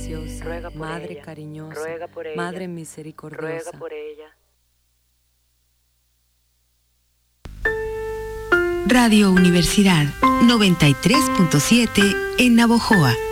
preciosa, ruega por Madre ella, cariñosa, ruega por ella, Madre misericordiosa. ruega por ella. Radio Universidad 93.7 en Navojoa.